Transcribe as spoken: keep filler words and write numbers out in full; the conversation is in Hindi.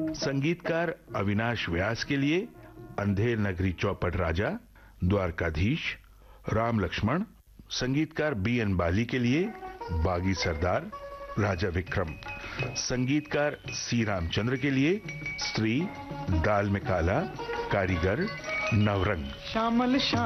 संगीतकार अविनाश व्यास के लिए अंधेर नगरी चौपट राजा, द्वारकाधीश, राम लक्ष्मण। संगीतकार बी एन बाली के लिए बागी सरदार, राजा विक्रम। संगीतकार सी रामचंद्र के लिए स्त्री, दाल में काला, कारीगर, नवरंग। श्यामल श्याम